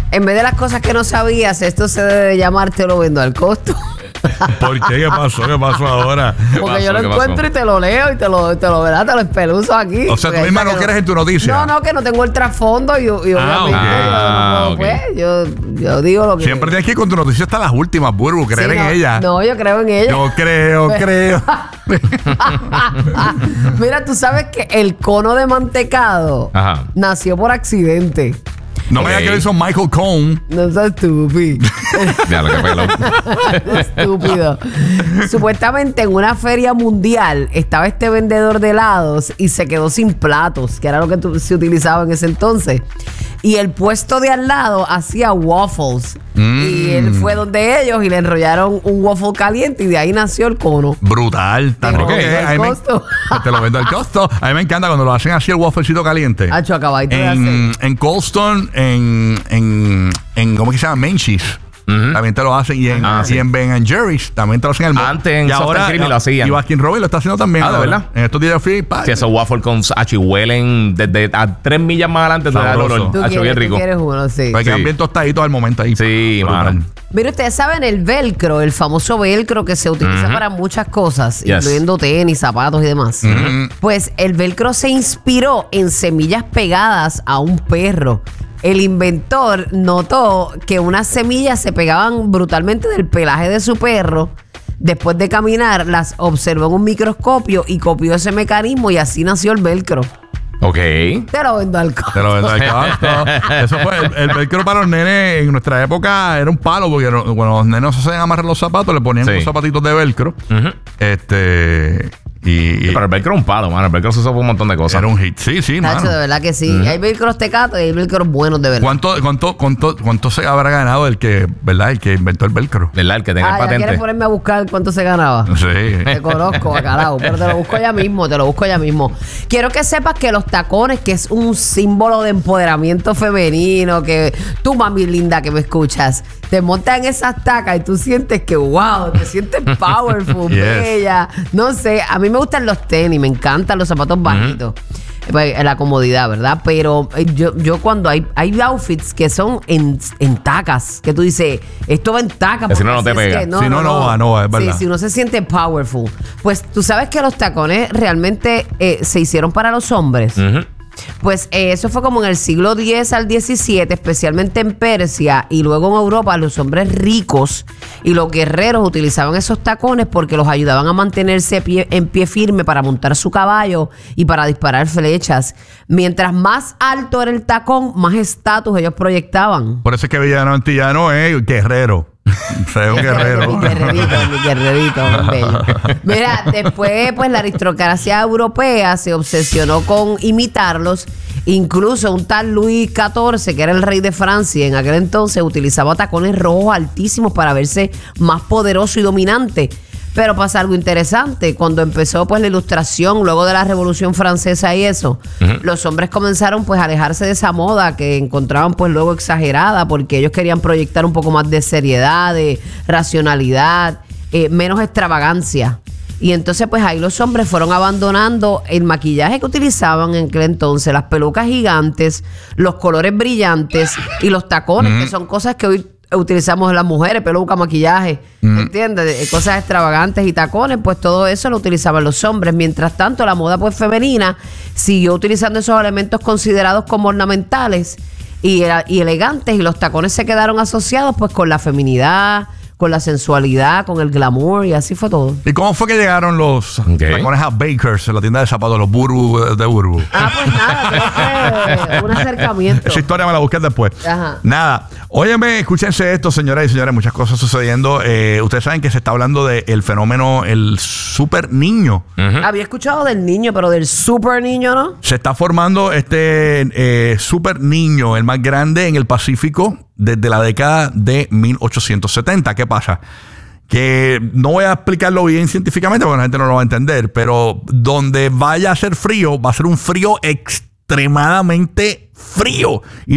En vez de las cosas que no sabías, esto se debe llamar te lo vendo al costo. ¿Por qué? ¿Qué pasó? ¿Qué pasó ahora? Porque yo lo encuentro y te lo leo y te lo espeluzo aquí. O sea, tú misma no quieres en tu noticia. No, que no tengo el trasfondo y obviamente yo digo lo que... Siempre tienes que ir con tu noticia hasta las últimas, Burbu, creer en ella. No, yo creo en ella. Yo creo. Mira, tú sabes que el cono de mantecado nació por accidente. No me digas que lo hizo Michael Cohen. No seas estúpido. Ya, lo que pelo. Estúpido. Supuestamente en una feria mundial estaba este vendedor de helados y se quedó sin platos, que era lo que se utilizaba en ese entonces. Y el puesto de al lado hacía waffles. Y él fue donde ellos y le enrollaron un waffle caliente y de ahí nació el cono. Brutal. Te lo vendo al costo. A mí me encanta cuando lo hacen así el wafflecito caliente. Hacho, acabadito de hacer. En Cold Stone, en ¿cómo que se llama? Menchie's. También te lo hacen y en Ben & Jerry's también te lo hacen el antes en Soft Creamy lo hacían. Y Baskin Robbins lo está haciendo también. ¿de verdad? En estos días fui. Si esos waffles con huelen desde a 3 millas más adelante te da el olor. Bien rico. Tú quieres uno, sí. Quedan bien tostaditos al momento ahí. Sí, mano. Mira, ustedes saben el velcro, el famoso velcro que se utiliza para muchas cosas, incluyendo tenis, zapatos y demás. Pues el velcro se inspiró en semillas pegadas a un perro. El inventor notó que unas semillas se pegaban brutalmente del pelaje de su perro. Después de caminar, las observó en un microscopio y copió ese mecanismo y así nació el velcro. Ok. Te lo vendo al costo. Eso fue el velcro para los nenes en nuestra época era un palo porque cuando los nenes se hacían amarrar los zapatos le ponían unos zapatitos de velcro. Pero el velcro es un palo, mano. El velcro se usa por un montón de cosas. Era un hit. Sí, Nacho, mano. de verdad que sí. Hay velcros tecatos y hay velcros buenos de verdad. ¿Cuánto se habrá ganado el que inventó el velcro? ¿Verdad? El que tenga el patente. ¿Quieres ponerme a buscar cuánto se ganaba? Sí. Te conozco, bacalao, pero te lo busco ya mismo. Quiero que sepas que los tacones, que es un símbolo de empoderamiento femenino, que tú, mami linda que me escuchas, te montas en esas tacas y tú sientes que wow, te sientes powerful, bella. No sé, a mí me gustan los tenis, me encantan los zapatos bajitos. Pues, la comodidad, ¿verdad? Pero yo cuando hay outfits que son en tacas, que tú dices, esto va en tacas. Si no, no te pega. Si no va, es verdad. Sí, si uno se siente powerful. Pues tú sabes que los tacones realmente se hicieron para los hombres. Pues eso fue como en el siglo X al XVII, especialmente en Persia y luego en Europa. Los hombres ricos y los guerreros utilizaban esos tacones porque los ayudaban a mantenerse en pie firme para montar su caballo y para disparar flechas. Mientras más alto era el tacón, más estatus ellos proyectaban. Por eso es que Villano Antillano es guerrero. Un guerrero. Mi guerrerito, bello. Mira, después pues la aristocracia europea se obsesionó con imitarlos. Incluso un tal Luis XIV, que era el rey de Francia en aquel entonces, utilizaba tacones rojos altísimos para verse más poderoso y dominante. Pero pasa algo interesante. Cuando empezó pues la ilustración, luego de la Revolución Francesa y eso, los hombres comenzaron pues a alejarse de esa moda que encontraban pues luego exagerada, porque ellos querían proyectar un poco más de seriedad, de racionalidad, menos extravagancia. Y entonces pues ahí los hombres fueron abandonando el maquillaje que utilizaban en aquel entonces, las pelucas gigantes, los colores brillantes y los tacones, que son cosas que hoy utilizamos las mujeres, peluca, maquillaje, ¿entiendes? Cosas extravagantes y tacones, pues todo eso lo utilizaban los hombres. Mientras tanto, la moda pues femenina siguió utilizando esos elementos considerados como ornamentales y elegantes, y los tacones se quedaron asociados pues con la feminidad, con la sensualidad, con el glamour, y así fue todo. ¿Y cómo fue que llegaron los tacones a Bakers en la tienda de zapatos, los Burbu de Burbu? Pues nada, fue un acercamiento. Esa historia me la busqué después. Nada. Óyeme, escúchense esto, señoras y señores, muchas cosas sucediendo. Ustedes saben que se está hablando del fenómeno, el super niño. Había escuchado del niño, pero del super niño, ¿no? Se está formando este super niño, el más grande en el Pacífico desde la década de 1870. ¿Qué pasa? Que no voy a explicarlo bien científicamente porque la gente no lo va a entender, pero donde vaya a ser frío, va a ser un frío extremadamente frío, y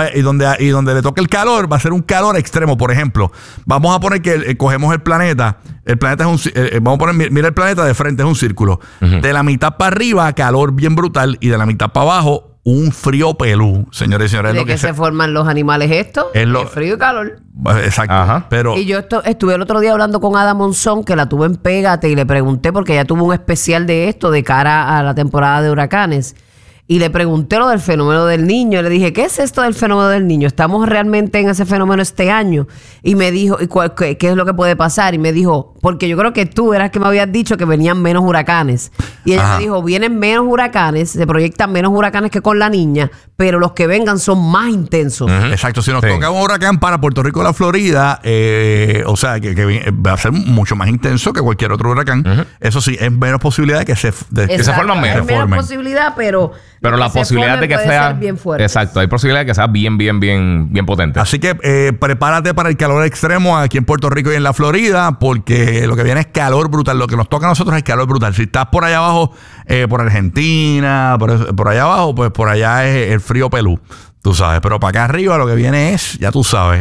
donde le toque el calor va a ser un calor extremo. Por ejemplo, vamos a poner que cogemos el planeta es vamos a poner, mira el planeta de frente, es un círculo. De la mitad para arriba calor bien brutal y de la mitad para abajo un frío pelú, señores y señores. ¿De qué se forman los animales estos? Es lo- De frío y calor. Exacto. Ajá. Pero Y yo estuve el otro día hablando con Ada Monzón, que la tuve en Pégate, y le pregunté, porque ella tuvo un especial de esto de cara a la temporada de huracanes. Y le pregunté lo del fenómeno del niño. Le dije, ¿qué es esto del fenómeno del niño? ¿Estamos realmente en ese fenómeno este año? Y me dijo, ¿qué es lo que puede pasar? Y me dijo, porque yo creo que tú eras que me habías dicho que venían menos huracanes. Y ella Ajá. me dijo, vienen menos huracanes, se proyectan menos huracanes que con la niña, pero los que vengan son más intensos. exacto, si nos Sí. toca un huracán para Puerto Rico o la Florida, o sea, que va a ser mucho más intenso que cualquier otro huracán. Eso sí, es menos posibilidad de que se Exacto, forman menos. hay menos formen. posibilidad, pero la se posibilidad formen de que puede sea. ser bien fuerte. Exacto, hay posibilidad de que sea bien potente. Así que prepárate para el calor extremo aquí en Puerto Rico y en la Florida, porque lo que viene es calor brutal. Lo que nos toca a nosotros es calor brutal. Si estás por allá abajo, por Argentina, por allá abajo, pues por allá es el frío pelú. Tú sabes, pero para acá arriba lo que viene es, ya tú sabes,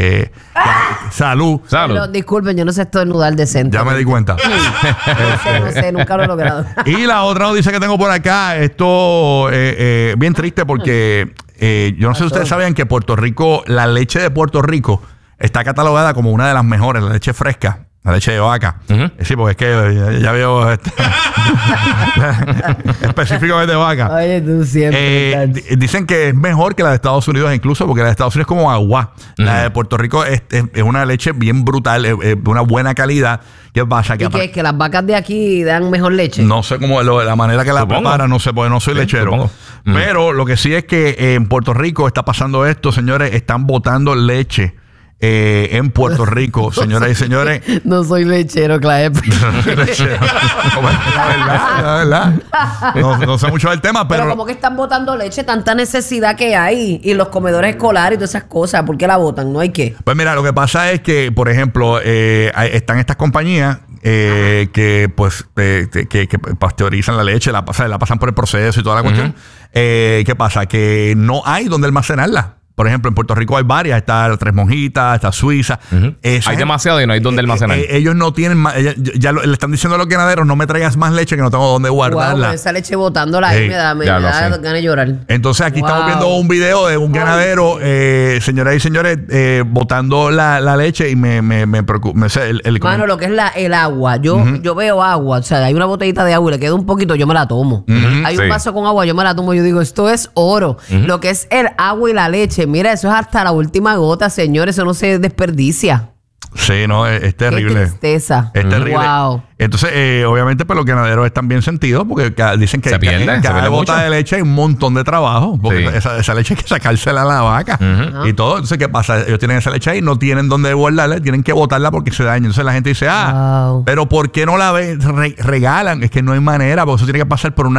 salud. Salud. Pero, disculpen, yo no sé estornudar decente. Ya me di cuenta. No sé, nunca lo he logrado. Y la otra noticia que tengo por acá, esto bien triste porque yo no sé si ustedes sabían que Puerto Rico, la leche de Puerto Rico está catalogada como una de las mejores, la leche fresca. La leche de vaca. Sí, porque es que ya veo específicamente de vaca. Oye, tú siempre. Dicen que es mejor que la de Estados Unidos incluso, porque la de Estados Unidos es como agua. La de Puerto Rico es una leche bien brutal, de una buena calidad. ¿Qué pasa? ¿Y qué es? ¿Que las vacas de aquí dan mejor leche? No sé cómo la manera que la Supongo. preparan, no sé, porque no soy lechero. supongo. Pero lo que sí es que en Puerto Rico está pasando esto, señores, están botando leche en Puerto Rico, señoras y señores. No soy lechero, Clave. Lechero. La verdad. No sé mucho del tema, Pero pero como que están botando leche, tanta necesidad que hay. Y los comedores escolares y todas esas cosas. ¿Por qué la botan? No hay qué. pues mira, lo que pasa es que, por ejemplo, están estas compañías que pues que pasteurizan la leche, la pasan por el proceso y toda la cuestión. ¿Qué pasa? Que no hay donde almacenarla. Por ejemplo, en Puerto Rico hay varias. Está Tres Monjitas, está Suiza. Hay demasiado y no hay donde almacenar. Ellos no tienen más. Ya le están diciendo a los ganaderos, no me traigas más leche que no tengo donde guardarla. Wow, esa leche botándola ahí Sí, me da ya lo ganas sé. de llorar. Entonces aquí estamos Wow. viendo un video de un ganadero, señoras y señores, botando la leche y me preocupa. Mano, lo que es el agua. Yo veo agua. O sea, hay una botellita de agua y le queda un poquito, yo me la tomo. Hay un Sí. vaso con agua, yo me la tomo. Yo digo, esto es oro. Lo que es el agua y la leche. Mira, eso es hasta la última gota, señores. Eso no se desperdicia. Sí, no, es terrible. Qué tristeza. Es terrible. Wow. Entonces, obviamente, pues los ganaderos están bien sentidos porque dicen que Se pierde, en se cada pierde bota mucho. de leche hay un montón de trabajo. Porque Sí. esa leche hay que sacársela a la vaca y todo. Entonces, ¿qué pasa? Ellos tienen esa leche ahí, no tienen dónde guardarla, tienen que botarla porque se daña. Entonces la gente dice, Wow. pero ¿por qué no la regalan? Es que no hay manera, porque eso tiene que pasar por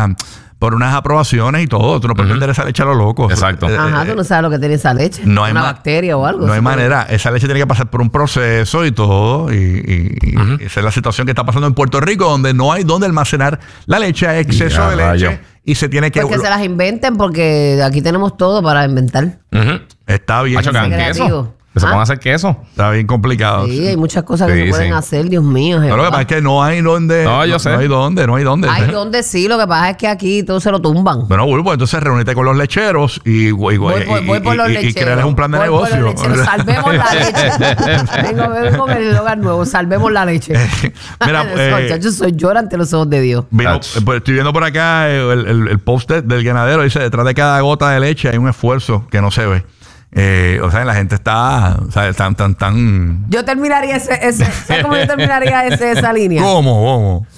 unas aprobaciones y todo. Tú no puedes vender esa leche a lo loco. Exacto. Ajá, tú no sabes lo que tiene esa leche. No hay una ma- bacteria o algo. No hay sí. manera. Esa leche tiene que pasar por un proceso y todo. Y esa es la situación que está pasando en Puerto Rico, donde no hay dónde almacenar la leche. Hay exceso Ya, de leche rayo. y se tiene que... Pues que se las inventen porque aquí tenemos todo para inventar. Está bien. Macho, que hagan creativo. queso. Que se ¿Ah? pongan a hacer queso. Está bien complicado. Sí, hay muchas cosas que Sí, se pueden sí. hacer, Dios mío. Pero lo que Jehová. pasa es que no hay dónde... No, yo sé. No hay dónde. Hay donde sí, lo que pasa es que aquí todo se lo tumban. Bueno, pues entonces reúnete con los lecheros y Voy por los lecheros. crearles un plan de Voy por negocio. los lecheros. Salvemos la leche. Vengo con el eslogan nuevo. Salvemos la leche. Mira, Muchachos, soy llora ante los ojos de Dios. Pues estoy viendo por acá el post del ganadero. Dice, detrás de cada gota de leche hay un esfuerzo que no se ve. O sea, la gente está... O sea, tan... Yo terminaría ¿sabes cómo yo terminaría esa línea? ¿Cómo?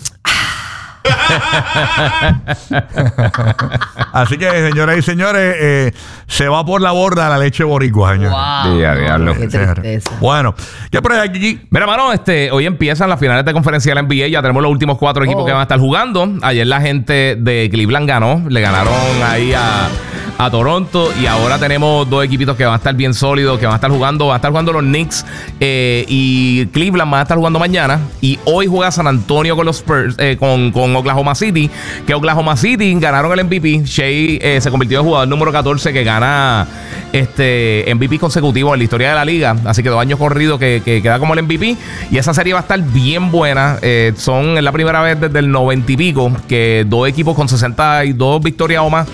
Así que, señoras y señores, se va por la borda la leche boricua, señor. Wow. Diablo. Qué tristeza. Bueno, ¿qué por aquí? Mira, mano, hoy empiezan las finales de conferencia de la NBA. Ya tenemos los últimos 4 equipos que van a estar jugando. Ayer la gente de Cleveland ganó. Le ganaron ahí a Toronto. Y ahora tenemos 2 equipitos que van a estar bien sólidos, que van a estar jugando. Van a estar jugando los Knicks y Cleveland van a estar jugando mañana. Y hoy juega San Antonio con los Spurs, con Oklahoma City. Que Oklahoma City ganaron el MVP. Shea se convirtió en jugador número 14 que gana MVP consecutivo en la historia de la liga. Así que 2 años corridos que queda como el MVP. Y esa serie va a estar bien buena. Es la primera vez desde el 90 y pico que 2 equipos con 62 victorias o más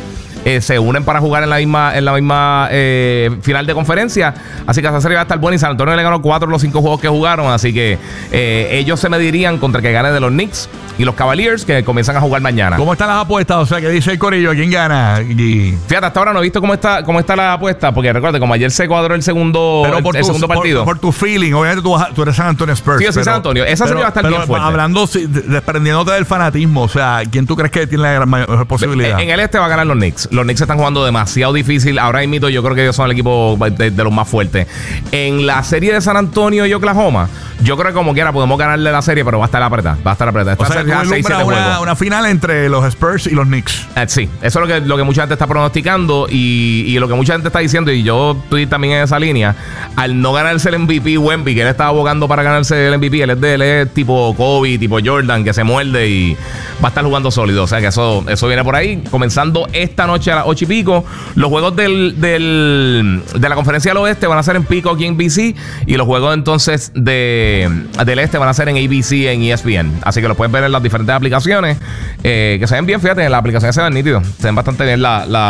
se unen para jugar en la misma final de conferencia. Así que esa serie va a estar buena y San Antonio le ganó 4 de los 5 juegos que jugaron. Así que ellos se medirían contra el que gane de los Knicks y los Cavaliers, que comienzan a jugar mañana. ¿Cómo están las apuestas? O sea, ¿qué dice el corillo? ¿Quién gana? Fíjate, hasta ahora no he visto cómo está la apuesta, porque recuerda, como ayer se cuadró el segundo partido. Por tu feeling, obviamente tú eres San Antonio Spurs. Sí, yo soy San Antonio. Esa serie va a estar bien fuerte. Hablando, desprendiéndote del fanatismo, o sea, ¿quién tú crees que tiene la mayor posibilidad? En el este va a ganar los Knicks. Los Knicks están jugando demasiado difícil. Ahora mismo yo creo que ellos son el equipo de los más fuertes. En la serie de San Antonio y Oklahoma, yo creo que como quiera podemos ganarle la serie, pero va a estar apretada. Esta serie es 6-7 una final entre los Spurs y los Knicks. Sí, eso es lo que mucha gente está pronosticando y lo que mucha gente está diciendo, y yo estoy también en esa línea. Al no ganarse el MVP Wemby, que él estaba abogando para ganarse el MVP, él es tipo Kobe, tipo Jordan, que se muerde y va a estar jugando sólido. O sea que eso viene por ahí. Comenzando esta noche a las 8 y pico. Los juegos de la conferencia del oeste van a ser en Peacock y en NBC, y los juegos entonces del este van a ser en ABC, en ESPN. Así que lo puedes ver en las diferentes aplicaciones, que se ven bien. Fíjate, en las aplicaciones se ven nítidos, se ven bastante bien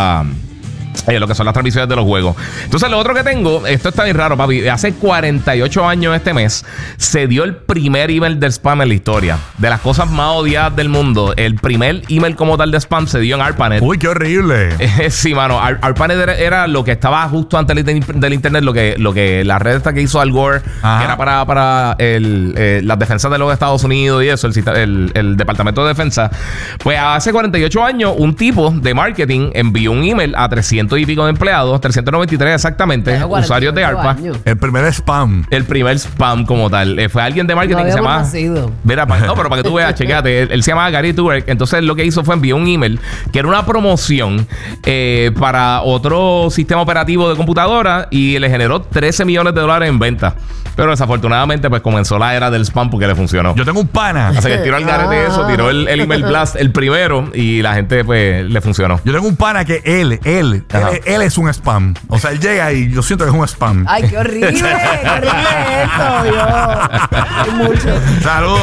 lo que son las transmisiones de los juegos. Entonces, lo otro que tengo, esto está bien raro, papi. Hace 48 años este mes se dio el primer email del spam en la historia. De las cosas más odiadas del mundo, el primer email como tal de spam se dio en ARPANET. Uy, qué horrible. Sí, mano. ARPANET era lo que estaba justo antes del internet, lo que la red esta que hizo Al Gore, que era para las defensas de los Estados Unidos y eso, el Departamento de Defensa. Pues hace 48 años, un tipo de marketing envió un email a 300 y pico de empleados, 393 exactamente, usuarios de ARPA. El primer spam. El primer spam como tal. Fue alguien de marketing que se llama... Mira, pero para que tú veas, chequéate. Él se llama Gary Turek. Entonces lo que hizo fue enviar un email que era una promoción para otro sistema operativo de computadora, y le generó $13 millones en venta. Pero desafortunadamente pues comenzó la era del spam porque le funcionó. Yo tengo un pana. Así que tiró al garete eso, tiró el email blast, el primero, y la gente pues le funcionó. Yo tengo un pana que él es un spam. O sea, él llega y yo siento que es un spam. Ay, qué horrible. Qué horrible esto, Dios. Mucho. Saludos.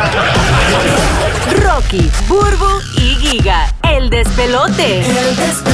Rocky, Burbu y Giga, el despelote.